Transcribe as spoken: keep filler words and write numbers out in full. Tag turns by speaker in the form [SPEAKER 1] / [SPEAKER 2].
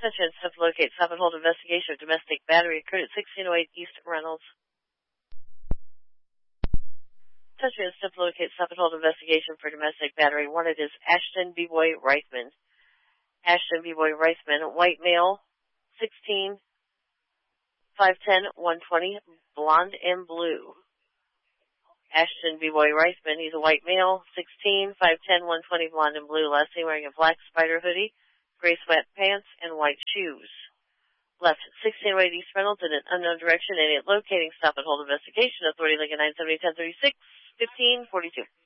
[SPEAKER 1] Touch and stop locate, stop and hold investigation of domestic battery occurred at sixteen oh eight East Reynolds. Touch and stop locate, stop and hold investigation for domestic battery. Wanted is Ashton B-Boy Reisman. Ashton B-Boy Reisman, white male, sixteen, five ten, one twenty, blonde and blue. Ashton B-Boy Reisman, he's a white male, sixteen, five ten, one twenty, blonde and blue. Last name wearing a black spider hoodie, gray sweatpants, and white shoes. Left sixteen oh eight East Reynolds in an unknown direction, and locating stop and hold investigation. Authority Lincoln nine seventy, ten thirty-six, fifteen forty-two.